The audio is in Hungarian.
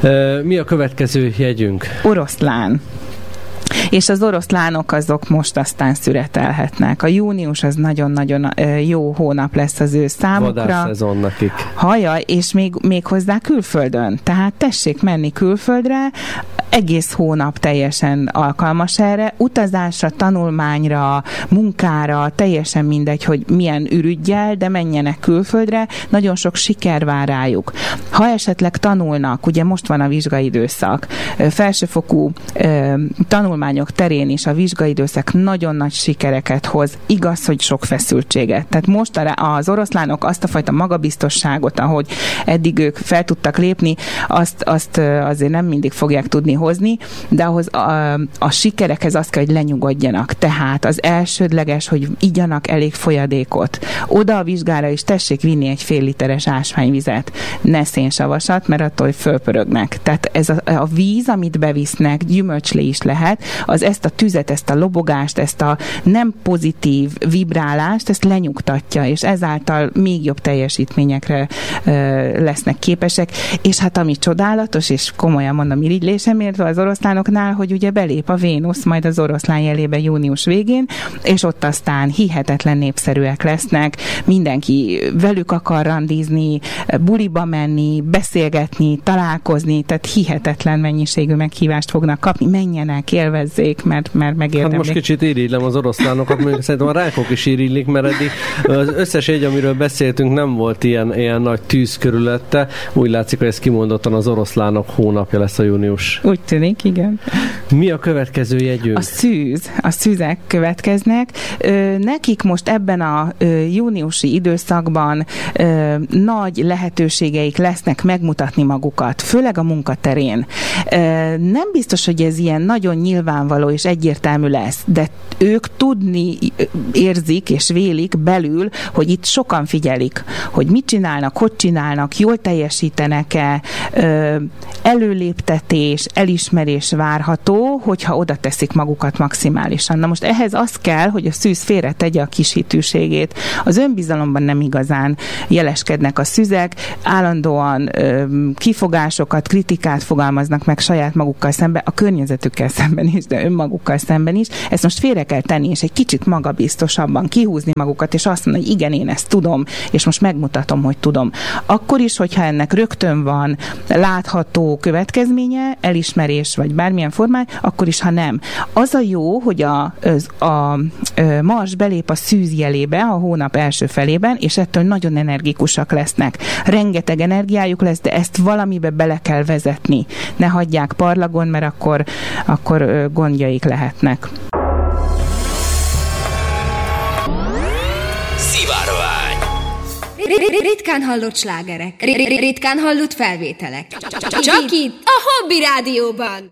Mi a következő jegyünk? Oroszlán. És az oroszlánok azok most aztán szüretelhetnek. A június az nagyon-nagyon jó hónap lesz az ő számukra. Vadászszezon nekik. Hajaj, és még hozzá külföldön. Tehát tessék menni külföldre, egész hónap teljesen alkalmas erre, utazásra, tanulmányra, munkára, teljesen mindegy, hogy milyen ürüggyel, de menjenek külföldre, nagyon sok siker vár rájuk. Ha esetleg tanulnak, ugye most van a vizsgaidőszak, felsőfokú tanulmányok terén is a vizsgaidőszak nagyon nagy sikereket hoz, igaz, hogy sok feszültséget. Tehát most az oroszlánok azt a fajta magabiztosságot, ahogy eddig ők fel tudtak lépni, azt azért nem mindig fogják tudni hozni, de ahhoz a sikerekhez azt kell, hogy lenyugodjanak. Tehát az elsődleges, hogy igyanak elég folyadékot. Oda a vizsgára is tessék vinni egy fél literes ásványvizet, ne szénsavasat, mert attól fölpörögnek. Tehát ez a víz, amit bevisznek, gyümölcslé is lehet, az ezt a tüzet, ezt a lobogást, ezt a nem pozitív vibrálást, ezt lenyugtatja, és ezáltal még jobb teljesítményekre lesznek képesek. És hát ami csodálatos, és komolyan mondom, irigylésem értve az oroszlánoknál, hogy ugye belép a Vénusz majd az oroszlán jelébe június végén, és ott aztán hihetetlen népszerűek lesznek, mindenki velük akar randizni, buliba menni, beszélgetni, találkozni, tehát hihetetlen mennyiségű meghívást fognak kapni, menjenek, élvezzék, mert megérdemlik. Hát most kicsit irigylem az oroszlánokat, mondjuk szerintem a rákok is irigylik, mert eddig az összes jegy, amiről beszéltünk, nem volt ilyen nagy tűz körülötte. Úgy látszik, hogy ez kimondottan az oroszlánok hónapja lesz a június. Úgy tűnik, igen. Mi a következő jegyünk? A szűzek következnek. Nekik most ebben a júniusi időszakban nagy lehetőségeik lesznek megmutatni magukat, főleg a munkaterén. Nem biztos, hogy ez ilyen nagyon nyilvánvaló és egyértelmű lesz, de ők tudni érzik és vélik belül, hogy itt sokan figyelik, hogy mit csinálnak, hogy csinálnak, jól teljesítenek-e, előléptetés, elismerés várható, hogyha oda teszik magukat maximálisan. Na most ehhez az kell, hogy a szűz félre tegye a kis hitűségét. Az önbizalomban nem igazán jeleskednek a szüzek, állandóan kifogásokat, kritikát fogalmaznak meg saját magukkal szemben, a környezetükkel szemben is, de önmagukkal szemben is. Ezt most félre kell tenni, és egy kicsit magabiztosabban kihúzni magukat, és azt mondani, hogy igen, én ezt tudom, és most megmutatom, hogy tudom. Akkor is, hogyha ennek rögtön van látható következménye, elismerés, vagy bármilyen formán, akkor is, ha nem. Az a jó, hogy a Mars belép a szűz jelébe a hónap első felében, és ettől nagyon energikusak lesznek. Rengeteg energiájuk lesz, de ezt valamibe bele kell vezetni. Ne hagyják parlagon, mert akkor gondjaik lehetnek. Szivárvány. Ritkán hallott slágerek. Ritkán hallott felvételek. Csak itt a Hobby Rádióban.